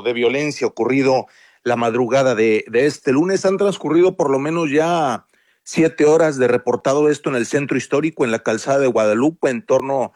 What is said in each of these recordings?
de violencia ocurrido la madrugada de este lunes. Han transcurrido por lo menos ya 7 horas de reportado esto en el centro histórico, en la calzada de Guadalupe, en torno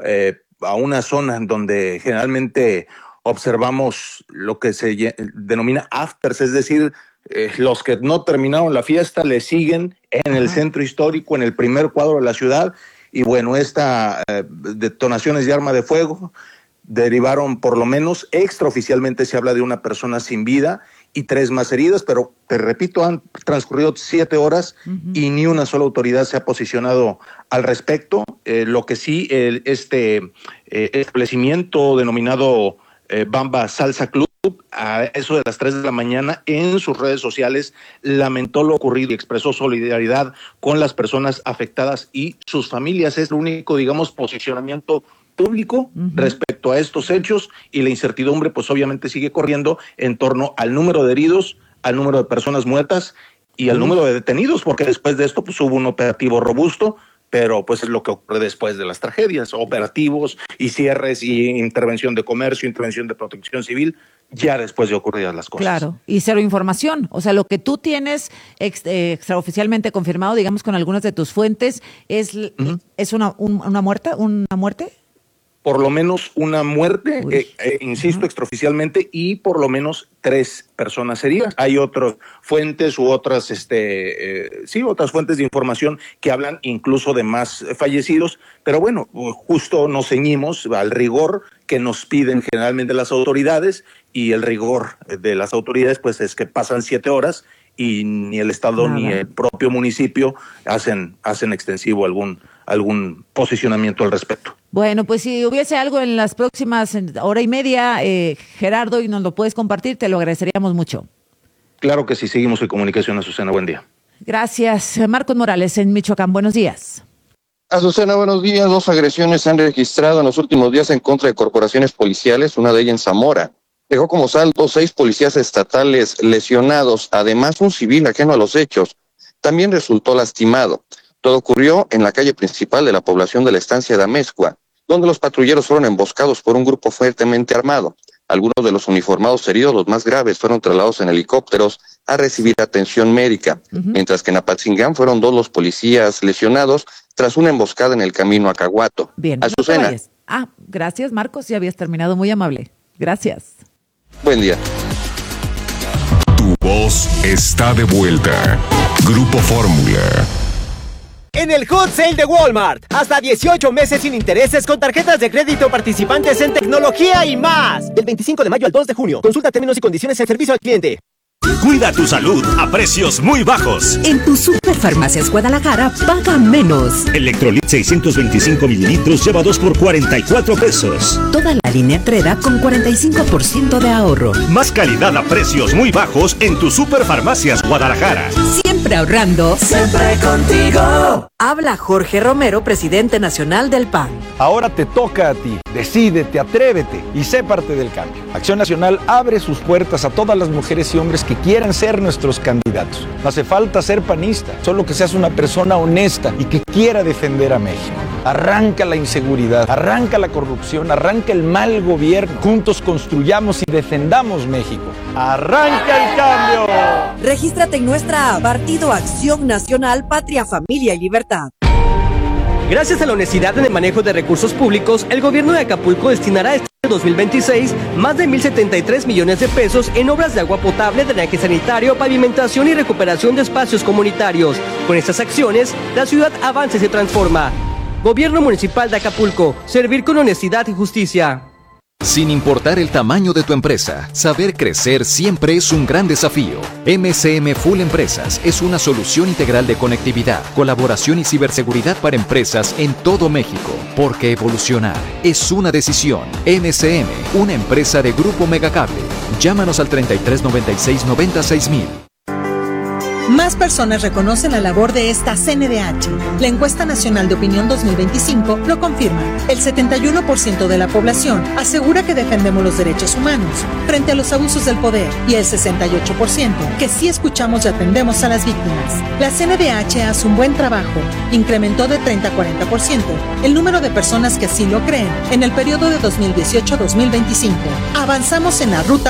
a una zona en donde generalmente observamos lo que se denomina afters, es decir, los que no terminaron la fiesta le siguen en el centro histórico, en el primer cuadro de la ciudad, y bueno, estas detonaciones de arma de fuego derivaron, por lo menos extraoficialmente se habla de una persona sin vida y 3 más heridas, pero te repito, han transcurrido 7 horas y ni una sola autoridad se ha posicionado al respecto. Lo que sí, este establecimiento denominado Bamba Salsa Club, a eso de las 3 de la mañana, en sus redes sociales lamentó lo ocurrido y expresó solidaridad con las personas afectadas y sus familias. Es lo único, digamos, posicionamiento público respecto a estos hechos, y la incertidumbre pues obviamente sigue corriendo en torno al número de heridos, al número de personas muertas y al número de detenidos, porque después de esto pues hubo un operativo robusto, pero pues es lo que ocurre después de las tragedias, operativos y cierres y intervención de comercio, intervención de protección civil, ya después de ocurridas las cosas. Claro, y cero información, o sea, lo que tú tienes extraoficialmente confirmado, digamos, con algunas de tus fuentes, es una muerte. Por lo menos una muerte, insisto, extraoficialmente, y por lo menos 3 personas heridas. Hay otras fuentes u otras, otras fuentes de información que hablan incluso de más fallecidos, pero bueno, justo nos ceñimos al rigor que nos piden generalmente las autoridades, y el rigor de las autoridades pues es que pasan 7 horas y ni el Estado ni el propio municipio hacen extensivo algún posicionamiento al respecto. Bueno, pues si hubiese algo en las próximas hora y media, Gerardo, y nos lo puedes compartir, te lo agradeceríamos mucho. Claro que sí, seguimos en comunicación, Azucena, buen día. Gracias. Marcos Morales, en Michoacán, buenos días. Azucena, buenos días. 2 agresiones se han registrado en los últimos días en contra de corporaciones policiales, una de ellas en Zamora. Dejó como saldo 6 policías estatales lesionados, además un civil ajeno a los hechos también resultó lastimado. Todo ocurrió en la calle principal de la población de la estancia de Amezcua, donde los patrulleros fueron emboscados por un grupo fuertemente armado. Algunos de los uniformados heridos, los más graves, fueron trasladados en helicópteros a recibir atención médica, mientras que en Apatzingán fueron 2 los policías lesionados tras una emboscada en el camino a Caguato. Bien, Azucena. Gracias, Marcos, ya habías terminado, muy amable. Gracias. Buen día. Tu voz está de vuelta. Grupo Fórmula. En el Hot Sale de Walmart, hasta 18 meses sin intereses con tarjetas de crédito participantes en tecnología y más. Del 25 de mayo al 2 de junio. Consulta términos y condiciones en servicio al cliente. Cuida tu salud a precios muy bajos. En tu Superfarmacias Guadalajara, paga menos. Electrolit 625 mililitros lleva 2 por 44 pesos. Toda la línea Treda con 45% de ahorro. Más calidad a precios muy bajos en tu Superfarmacias Guadalajara. Siempre ahorrando. Siempre contigo. Habla Jorge Romero, presidente nacional del PAN. Ahora te toca a ti. Decídete, atrévete y sé parte del cambio. Acción Nacional abre sus puertas a todas las mujeres y hombres que quieran ser nuestros candidatos. No hace falta ser panista, solo que seas una persona honesta y que quiera defender a México. Arranca la inseguridad, arranca la corrupción, arranca el mal gobierno. Juntos construyamos y defendamos México. ¡Arranca el cambio! Regístrate en nuestra app Partido Acción Nacional, Patria, Familia y Libertad. Gracias a la honestidad en el manejo de recursos públicos, el gobierno de Acapulco destinará este 2026 más de 1,073 millones de pesos en obras de agua potable, drenaje sanitario, pavimentación y recuperación de espacios comunitarios. Con estas acciones, la ciudad avanza y se transforma. Gobierno Municipal de Acapulco, servir con honestidad y justicia. Sin importar el tamaño de tu empresa, saber crecer siempre es un gran desafío. MCM Full Empresas es una solución integral de conectividad, colaboración y ciberseguridad para empresas en todo México. Porque evolucionar es una decisión. MCM, una empresa de Grupo Megacable. Llámanos al 3396-96000. Más personas reconocen la labor de esta CNDH. La encuesta nacional de opinión 2025 lo confirma. El 71% de la población asegura que defendemos los derechos humanos frente a los abusos del poder y el 68% que sí escuchamos y atendemos a las víctimas. La CNDH hace un buen trabajo. Incrementó de 30 a 40% el número de personas que así lo creen en el periodo de 2018 a 2025. Avanzamos en la ruta